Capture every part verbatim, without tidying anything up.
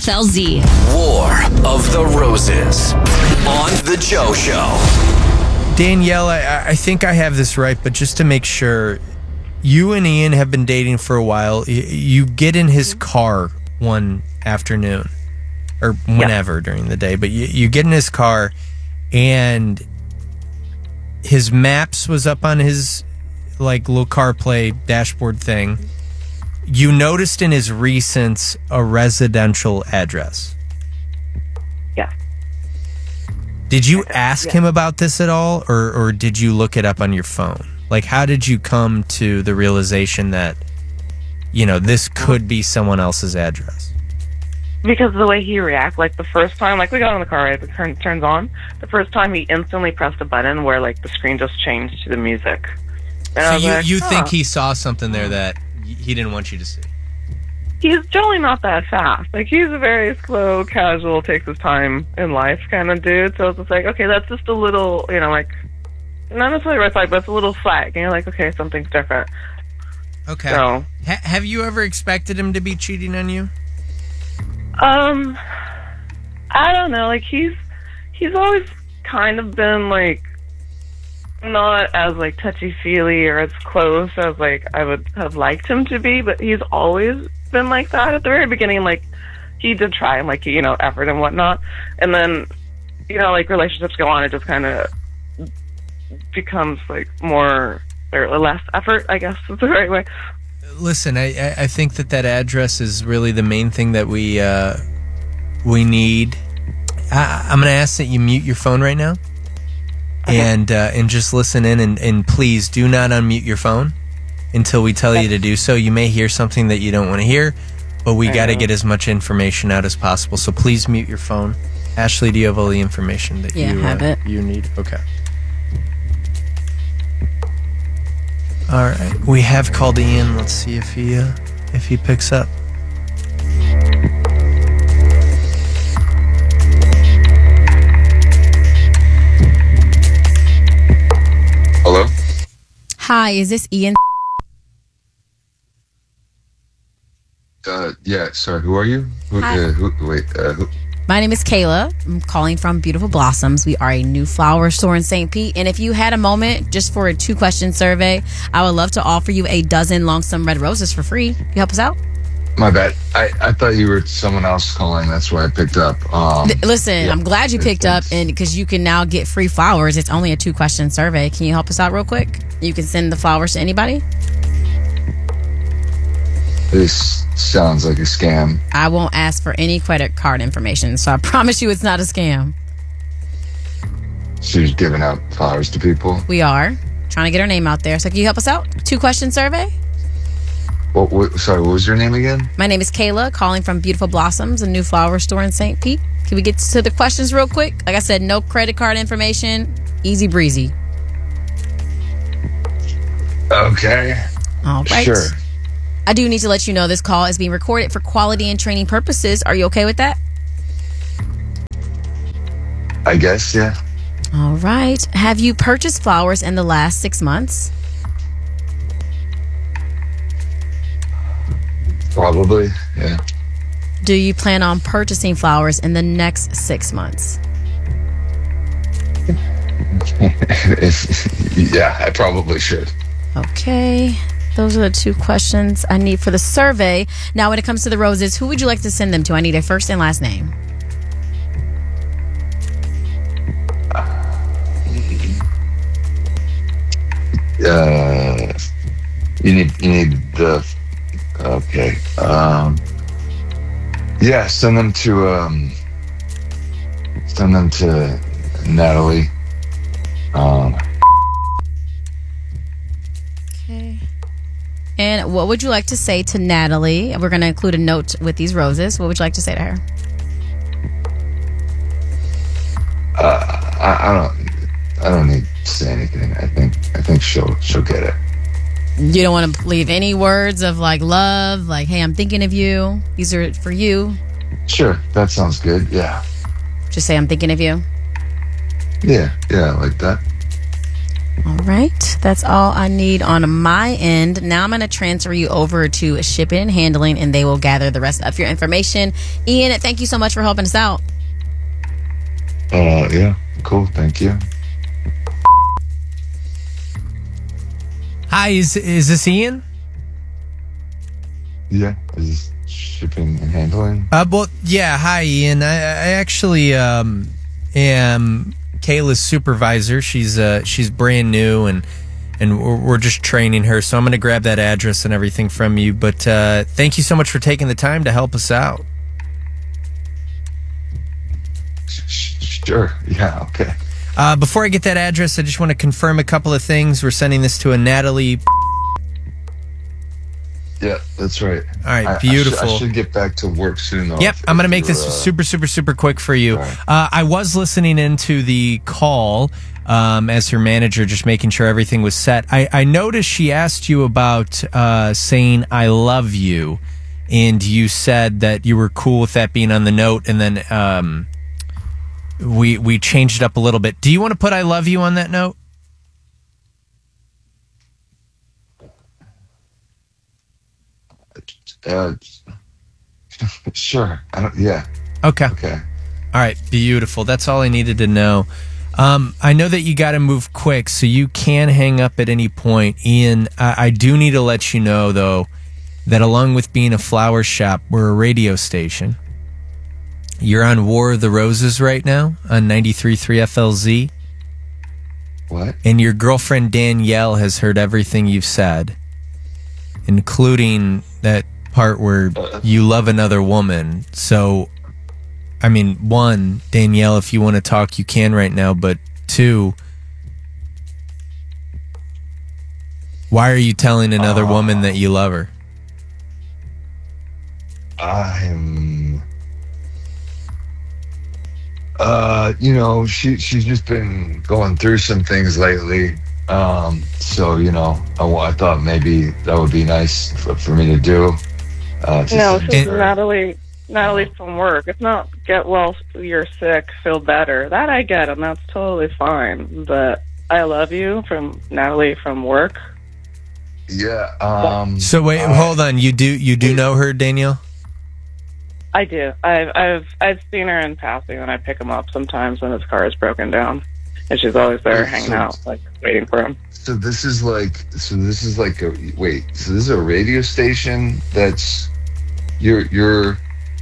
F L Z. War of the Roses on The Joe Show. Danielle, I, I think I have this right, but just to make sure, you and Ian have been dating for a while. You, you get in his car one afternoon, or whenever yeah. during the day, but you, you get in his car, and his maps was up on his like little CarPlay dashboard thing. You noticed in his recents a residential address. Yeah. Did you ask yeah. him about this at all, or, or did you look it up on your phone? Like, how did you come to the realization that, you know, this could be someone else's address? Because of the way he reacts, like the first time, like we got in the car, right, the turn turns on. The first time he instantly pressed a button where like the screen just changed to the music. And so you, like, you huh. think he saw something there that he didn't want you to see? He's generally not that fast. Like, he's a very slow, casual, takes his time in life kind of dude. So it's just like, okay, that's just a little, you know, like, not necessarily red flag, but it's a little flag. And you're like, okay, something's different. Okay. So, ha- have you ever expected him to be cheating on you? Um, I don't know. Like, he's, he's always kind of been, like, not as, like, touchy-feely or as close as, like, I would have liked him to be, but he's always been like that. At the very beginning, like, he did try and, like, you know, effort and whatnot. And then, you know, like, relationships go on, it just kind of becomes, like, more, or less effort, I guess is the right way. Listen, I, I think that that address is really the main thing that we, uh, we need. I, I'm going to ask that you mute your phone right now. Okay. And uh, and just listen in, and, and please do not unmute your phone until we tell okay. you to do so. You may hear something that you don't want to hear, but we got to get as much information out as possible. So please mute your phone. Ashley, do you have all the information that yeah, you have uh, it. you need? Okay. All right, we have called Ian. Let's see if he uh, if he picks up. Hello? Hi, is this Ian? Uh, yeah, sorry, who are you? Who, Hi. uh, who, wait, uh, who? My name is Kayla. I'm calling from Beautiful Blossoms. We are a new flower store in Saint Pete. And if you had a moment just for a two-question survey, I would love to offer you a dozen long-stem red roses for free. Can you help us out? My bad. I, I thought you were someone else calling. That's why I picked up. Um, Th- Listen, yeah. I'm glad you picked Thanks. up, and because you can now get free flowers. It's only a two-question survey. Can you help us out real quick? You can send the flowers to anybody. This sounds like a scam. I won't ask for any credit card information, so I promise you it's not a scam. She's giving out flowers to people. We are trying to get our name out there. So can you help us out? Two-question survey. What, what, sorry, what was your name again? My name is Kayla, calling from Beautiful Blossoms, a new flower store in Saint Pete. Can we get to the questions real quick? Like I said, no credit card information. Easy breezy. Okay. All right. Sure. I do need to let you know this call is being recorded for quality and training purposes. Are you okay with that? I guess, yeah. All right. Have you purchased flowers in the last six months? Probably, yeah. Do you plan on purchasing flowers in the next six months? Yeah, I probably should. Okay. Those are the two questions I need for the survey. Now, when it comes to the roses, who would you like to send them to? I need a first and last name. Uh, you need you need the okay. Um, yeah, send them to um, send them to Natalie. Um, okay. And what would you like to say to Natalie? We're going to include a note with these roses. What would you like to say to her? uh, I, I don't I don't need to say anything. I think I think she'll she'll get it. You don't want to leave any words of like love, like, hey, I'm thinking of you. These are for you. Sure, that sounds good. Yeah. Just say I'm thinking of you. Yeah, yeah, I like that. All right. That's all I need on my end. Now I'm going to transfer you over to shipping and handling, and they will gather the rest of your information. Ian, thank you so much for helping us out. Uh, yeah, cool. Thank you. Hi, is is this Ian? Yeah, is this shipping and handling? Uh, well, yeah. Hi, Ian. I, I actually um, am Kayla's supervisor. She's uh, she's brand new, and and we're, we're just training her. So I'm going to grab that address and everything from you. But uh, thank you so much for taking the time to help us out. Sure. Yeah. Okay. Uh, before I get that address, I just want to confirm a couple of things. We're sending this to a Natalie. Yeah, that's right. All right, I- beautiful. I, should, I should get back to work soon, though. Yep, if- I'm going to if make this you're, uh, super, super, super quick for you. Sorry. Uh, I was listening into the call um, as her manager, just making sure everything was set. I, I noticed she asked you about uh, saying "I love you," and you said that you were cool with that being on the note, and then um, we we changed it up a little bit. Do you want to put "I love you" on that note? Uh, sure. I don't. Yeah. Okay. Okay. All right, beautiful. That's all I needed to know. Um, I know that you got to move quick, so you can hang up at any point. Ian, I, I do need to let you know, though, that along with being a flower shop, we're a radio station. You're on War of the Roses right now on ninety-three point three F L Z, What? and your girlfriend Danielle has heard everything you've said, including that part where you love another woman. So, I mean, one, Danielle, if you want to talk, you can right now. But two, why are you telling another Uh, woman that you love her? I'm. Uh, you know, she she's just been going through some things lately. Um, so you know, I, wa- I thought maybe that would be nice for, for me to do. Uh, to No, send this is her. Natalie. Natalie from work. It's not get well, you're sick, feel better. That I get, and that's totally fine. But I love you from Natalie from work. Yeah. Um. So wait, I- hold on. You do you do know her, Danielle? I do. I've I've I've seen her in passing, and I pick him up sometimes when his car is broken down, and she's always there Wait, hanging so- out, like waiting for him. So this is like. So this is like a wait. So this is a radio station that's. You're you're.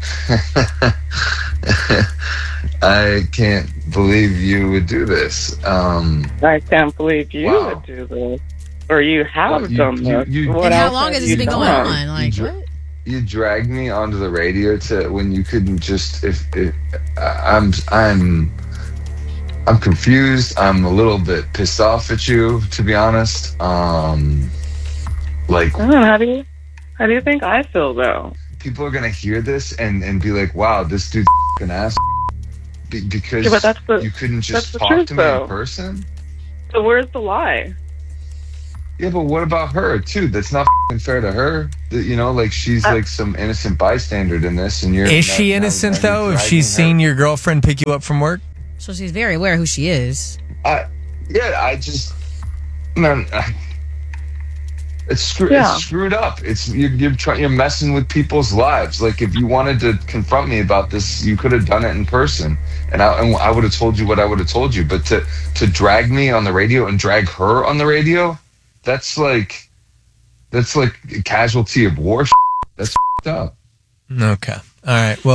I can't believe you would do this. Um. I can't believe you Wow. would do this, or you have Well, you- done you- this. you- What And how else long have has this you been going done? on? Like, You what? You dragged me onto the radio to when you couldn't just if, if I- I'm I'm I'm confused. I'm a little bit pissed off at you, to be honest. Um, like I don't know, how do you how do you think I feel though? people are gonna hear this and and be like, "Wow, this dude's an ass," be, because Yeah, but that's the- you couldn't that's just the talk truth, to me though. in person. So where's the lie? Yeah, but what about her too? That's not f***ing fair to her. That, you know, like she's Uh, like some innocent bystander in this, and you're. Is now- she now- innocent now you're though? If dragging she's her. seen your girlfriend pick you up from work? So she's very aware who she is. I, yeah, I just, man, I, it's, screw, Yeah. it's screwed up. It's you're you're, try, you're messing with people's lives. Like if you wanted to confront me about this, you could have done it in person, and I and I would have told you what I would have told you. But to to drag me on the radio and drag her on the radio, that's like, that's like a casualty of war. That's f***ed up. Okay. All right. Well.